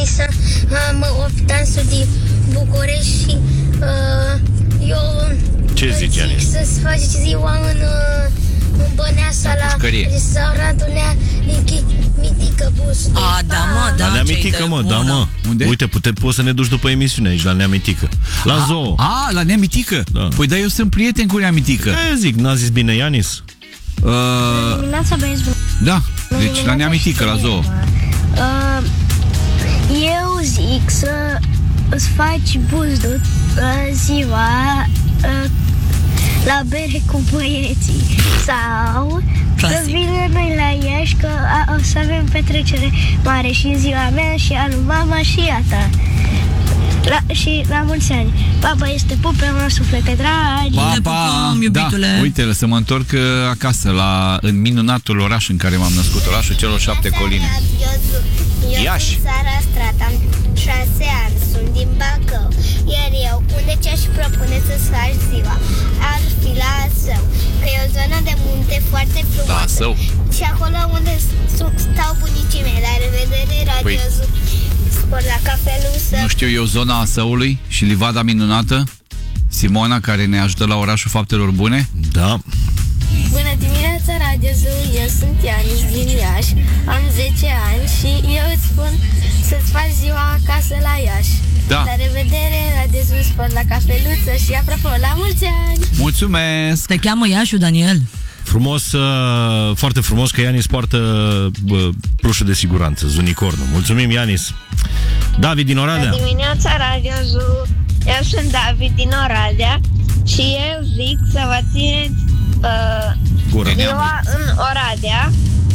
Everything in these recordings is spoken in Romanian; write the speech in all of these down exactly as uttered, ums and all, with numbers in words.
Denisa, am opt ani, studii București și uh, eu Ce zici, Ianis? să-ți faci ziua în, uh, în Băneasa la restaurantul Nea Mitică Bus. A, da, mă, da. La Nea Mitică, mă, da, mă. Unde? Uite, pute, poți să ne duci după emisiune aici, la Nea Mitică. La a, zoo. A, la Nea Mitică? Da. Păi da, eu sunt prieten cu Nea Mitică. E, zic, n-a zis bine Ianis? Uh, Dimineața, băieți buni. da, deci la Nea Mitică, la zoo. Uh, eu zic să îți faci buzdul uh, ziua uh, la bere cu băieții sau Clasic. să vină noi la Iași că a, o să avem petrecere mare și ziua mea și a lui mama și a ta. La, și la mulți ani. Papa este pupe, mă suflete dragi. Pa, Ne pa, pupăm, iubitule. da. Uite, să mă întorc uh, acasă la, în minunatul oraș în care m-am născut, orașul celor șapte coline. Eu Iași. sunt Sara Strat, am șase ani, sunt din Bacău. Iar eu, unde ce-aș propune să-ți faci ziua? Ar fi la Său, că e o zonă de munte foarte frumoasă. La Său. Și acolo unde stau bunicii mei. La revedere, Radio Păi- Zoo, spor la cafeluță. Nu știu eu zona Săului și livada minunată? Simona, care ne ajută la orașul faptelor bune? Da. Bună dimineața, Radio Zoo, eu sunt Ianis din Iași, am zece ani și eu îți spun să-ți faci ziua acasă la Iași. Da. La revedere, Radio Zoo, spor la cafeluță și apropo, la mulți ani! Mulțumesc! Te cheamă Iașu, Daniel? Frumos, uh, foarte frumos că Ianis poartă uh, plușul de siguranță, Zunicornul. Mulțumim, Ianis. David din Oradea. Bună dimineața, Radio Zoo, eu sunt David din Oradea și eu zic să vă țineți uh, Gură. ziua în Oradea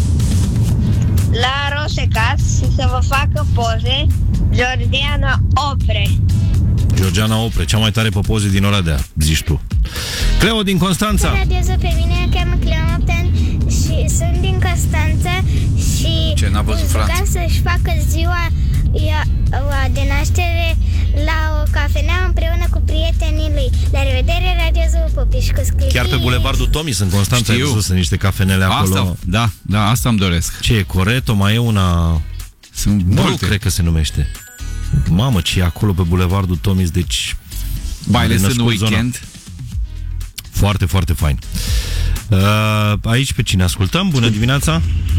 la Rosecas și să vă facă poze Georgiana Opre. Georgiana Opre, cea mai tare pe poze din Oradea, zici tu. Cleo din Constanța. Radio Zoo, pe mine mea cheamă Cleo Opten și sunt din Constanța și Ce, n-a văzut Franța? ca să-și facă ziua ea, de naștere la o cafenea împreună cu prietenii lui. La revedere, Radio Zoo, pupiși cu sclipii. Chiar pe bulevardul Tomis în Constanța ai văzut, sunt niște cafenele acolo. Asta, da, da, asta îmi doresc. Ce e, Coreto? Mai e una... Sunt Nu, multe. cred că se numește. Mamă, ce e acolo pe bulevardul Tomis, deci... Baile sunt născut weekend. zona. Foarte, foarte fain. Uh, aici pe cine ascultăm? Bună dimineața!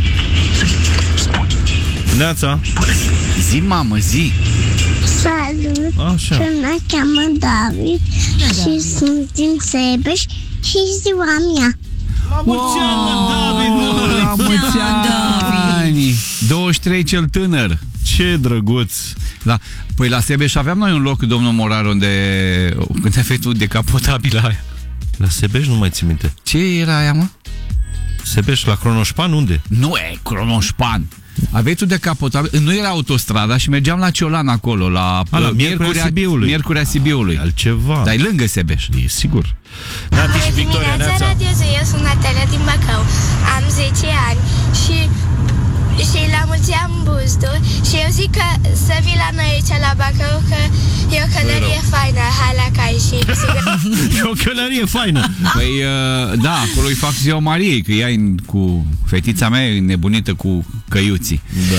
Neața! Zi, mamă, zi! Salut! Așa. Și mă cheamă David și sunt din Sebeș și ziua mea. La mulți ani, mă, David! mă! La mulți ani! douăzeci și trei cel tânăr. Ce drăguț! Da. Păi la Sebeș aveam noi un loc, domnul Morar, unde când ai făcut decapotabilă aia. La Sebeș nu mai țin minte. Ce era aia, mă? Sebeș, la Cronoșpan, unde? Nu e Cronoșpan. Aveai tu decapotabil. Nu era autostrada și mergeam la Ciolan acolo, la, A, la Miercurea Sibiului. Miercurea Sibiului. Altceva. Dar e lângă Sebeș. E sigur. Nati și Victoria, Dimineața, Neața. Radio Zoo, eu sunt Natalia din Bacău. Am zece ani și și la mulți ani Buzdu și eu zic că să vii la noi aici la Bacău că e o călărie faină. Hai la cai și cu siguranță. E o călărie faină. Păi, uh, da, acolo îi fac ziua Mariei, că ea e cu fetița mea e nebunită cu căiuții. Da.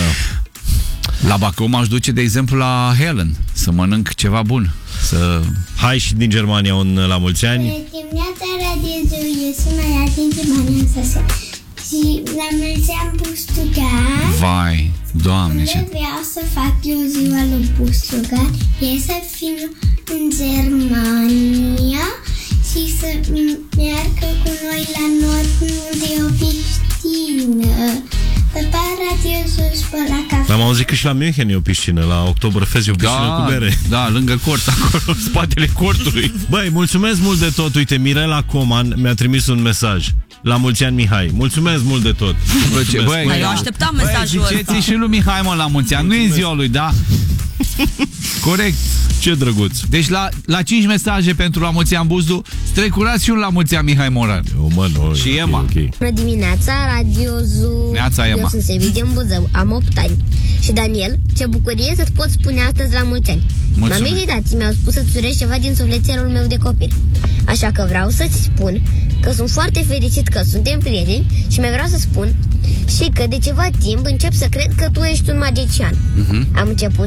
La Bacău m-aș duce, de exemplu, la Helen, să mănânc ceva bun. Să... Hai și din Germania un la mulți ani. Dimineața, Radio Zoo, eu sunt Maia din Germania să și la mulți ani Bustugar. Vai, Doamne, ce... Unde vreau să fac eu ziua lui Bustugar e să fiu în Germania și să meargă cu noi la nord unde e o piscină. Pa, Radio Zoo, spăl la cafea. Am auzit că și la München e o piscină, la Oktoberfest e o piscină Da, cu bere. da, lângă cort, acolo, în spatele cortului. Băi, mulțumesc mult de tot. Uite, Mirela Coman mi-a trimis un mesaj. La mulți ani, Mihai. Mulțumesc mult de tot. Băi, băi, Dar eu așteptam mesajul ăsta. ziceți și lui Mihai, mă, la mulți ani. Nu e ziua lui, da? Corect. Ce drăguț. Deci la, la cinci mesaje pentru la mulți ani Buzdu, strecurați și un la mulți ani Mihai Moran. Eu, mă, nu, Și okay, Emma. okay. Bună dimineața, Radio Zoo. Neața, Emma. Eu sunt Sevi din Buzău, am opt ani. Și Daniel, ce bucurie să-ți pot spune astăzi la mulți ani. Mulțumesc. Mamei și tații mi-au spus să-ți urez ceva din sufletelul meu de copil. Așa că vreau să-ți spun că sunt foarte fericit că suntem prieteni și mai vreau să spun și că de ceva timp încep să cred că tu ești un magician. Mhm. Am început